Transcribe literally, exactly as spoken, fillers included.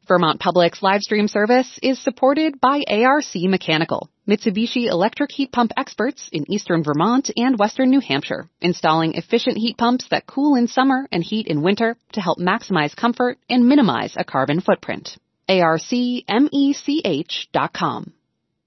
Vermont Public's live stream service is supported by A R C Mechanical, Mitsubishi electric heat pump experts in eastern Vermont and western New Hampshire, installing efficient heat pumps that cool in summer and heat in winter to help maximize comfort and minimize a carbon footprint. A R C mech dot com.